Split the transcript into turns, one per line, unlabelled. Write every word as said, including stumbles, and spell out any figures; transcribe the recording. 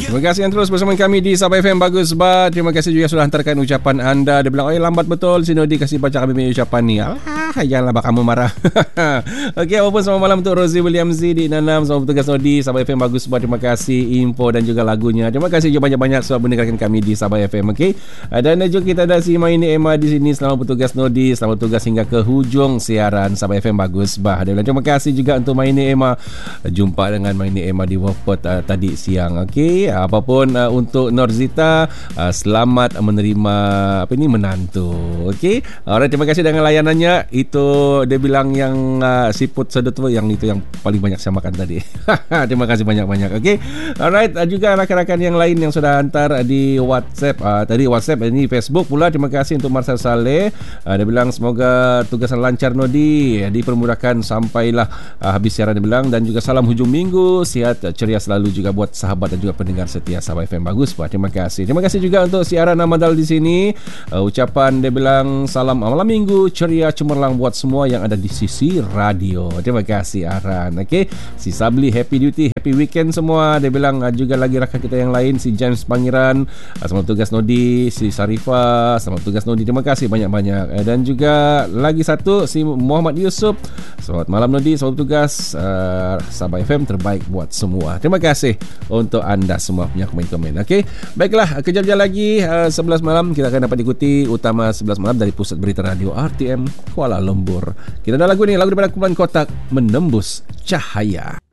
Terima kasih yang terus bersama kami di Sabah F M Bagus Bah. Terima kasih juga sudah hantarkan ucapan anda. Dia bilang, oh lambat betul si Nodi kasih baca kami punya ucapan ni. Alah, janganlah bak kamu marah. Okey, apapun selamat malam untuk Rosie William Z di Nanam, selamat bertugas Nodi Sabah F M Bagus Bah. Terima kasih info dan juga lagunya. Terima kasih juga banyak-banyak sebab mendengarkan kami di Sabah F M. Okey. Dan juga kita ada si Maini Emma di sini. Selamat bertugas Nodi, selamat bertugas hingga ke hujung siaran Sabah F M Bagus Bah. Dia bilang terima kasih juga untuk Maini Emma. Jumpa dengan Maini Emma di Wafat uh, tadi siang. Okey, apapun uh, untuk Norzita, uh, selamat menerima apa ni menantu. Okey, alright, terima kasih dengan layanannya. Itu dia bilang yang uh, siput sedut tu yang itu yang paling banyak saya makan tadi. Terima kasih banyak-banyak. Okey, alright, uh, juga rakan-rakan yang lain yang sudah hantar di WhatsApp, uh, tadi WhatsApp ini Facebook pula. Terima kasih untuk Marcel Saleh. Uh, dia bilang semoga tugasan lancar Nodi, dipermudahkan sampailah uh, habis siaran dia bilang, dan juga salam hujung minggu, sihat ceria selalu juga buat sahabat dan juga pendengar setia Sabah F M Bagus Bah. Terima kasih. Terima kasih juga untuk siaran Amadal di sini. Uh, ucapan dia bilang salam malam minggu ceria cemerlang buat semua yang ada di sisi radio. Terima kasih Aran. Okey, si Sabli happy duty, happy weekend semua. Dia bilang uh, juga lagi rakan kita yang lain si James Pangeran, uh, selamat tugas Nodi, si Sarifah, selamat tugas Nodi. Terima kasih banyak-banyak. Uh, dan juga lagi satu si Muhammad Yusuf. Selamat malam Nodi, selamat tugas uh, Sabah F M terbaik buat semua. Terima kasih untuk anda semua punya komen-komen. Okey, baiklah, kejap-kejap lagi uh, sebelas malam kita akan dapat ikuti utama sebelas malam dari Pusat Berita Radio R T M Kuala Lumpur. Kita ada lagu ni, lagu daripada Kumpulan Kotak, Menembus Cahaya.